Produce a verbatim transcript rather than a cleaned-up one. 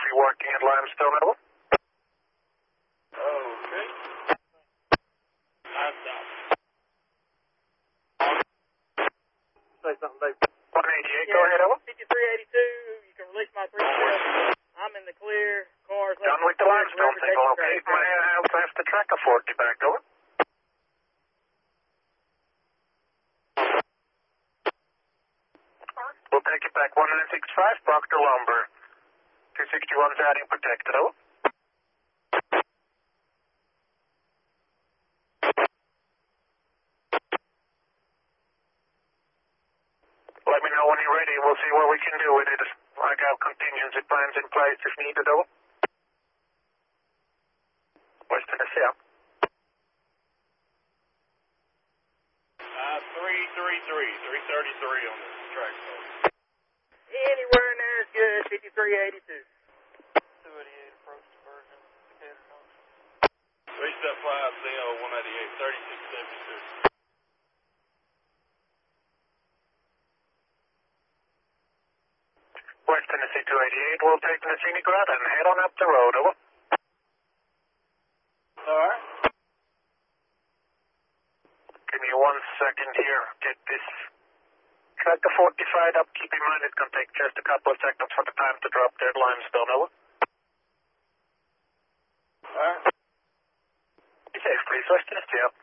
three working at Limestone, over. Okay. Nice stop. Say something, Dave. one eighty-eight, go ahead, over. fifty-three eighty-two, you can release my three steps. I'm in the clear. Cars. Done with the Limestone signal, okay. May I have past the tracker forty back, over. We'll take it back one nine six five, Proctor Lumber. two sixty-one siding protected, over. Let me know when you're ready. We'll see what we can do with it. I got contingency plans in place if needed, over. West Tennessee, up. Uh, three three three, three thirty-three on the track. Anywhere in there is good. fifty-three eighty-two. two eighty-eight approach diversion. Decatur Junction. three step five, C L one eighty-eight, thirty-six seventy-two. West Tennessee two eighty-eight, we'll take the scenic route and head on up the road, over. Alright. Give me one second here. Get this tractor forty-five up. Keep in mind it can take just a couple of seconds for the time to drop dead Limestone, over. Alright. Be safe, please. West Tennessee, up.